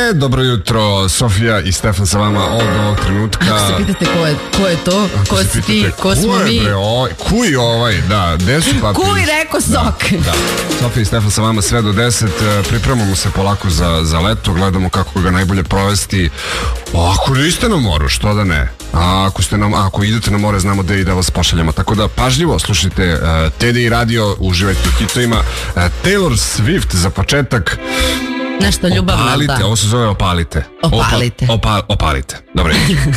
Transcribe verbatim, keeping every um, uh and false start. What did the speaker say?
E, dobro jutro, Sofija i Stefan sa vama od ovog trenutka. Ako se pitate ko je, ko je to, ko si ti, ko smo ko je, mi. Bre, ovaj, kuj ovaj, da, gde su papiri? Kuj reko sok. Da, da. Sofija i Stefan sa vama sve do deset, pripremamo se polako za, za leto, gledamo kako ga najbolje provesti. O, ako niste na moru, što da ne? A ako, ste na, ako idete na more, znamo da i da vas pošaljemo. Tako da pažljivo slušajte uh, T D I radio, uživajte u hitovima. Uh, Taylor Swift za početak. Nešto ljubavno, opalite, da. Ovo se zove opalite. Opalite. Opa, opa, opalite. Dobro.